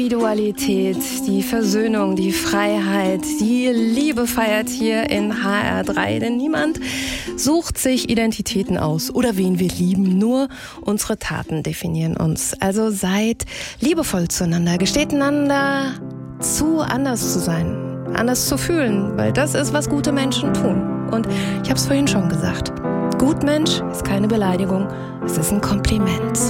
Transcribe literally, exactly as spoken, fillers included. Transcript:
Individualität, die Versöhnung, die Freiheit, die Liebe feiert hier in H R drei. Denn niemand sucht sich Identitäten aus oder wen wir lieben. Nur unsere Taten definieren uns. Also seid liebevoll zueinander, gesteht einander zu, anders zu sein, anders zu fühlen. Weil das ist, was gute Menschen tun. Und ich habe es vorhin schon gesagt. Gutmensch ist keine Beleidigung, es ist ein Kompliment.